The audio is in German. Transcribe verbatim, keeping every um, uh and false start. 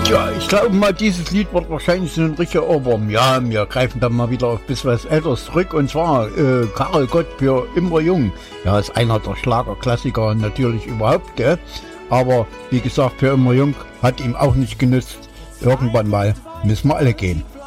Tja, ich glaube mal, dieses Lied wird wahrscheinlich so ein richtiger Ohrwurm. Ja, wir greifen dann mal wieder auf ein bisschen was Älteres zurück. Und zwar äh, Karel Gott für Immer Jung. Ja, ist einer der Schlagerklassiker natürlich überhaupt, gell? Aber wie gesagt, für Immer Jung hat ihm auch nicht genützt. Irgendwann mal müssen wir alle gehen.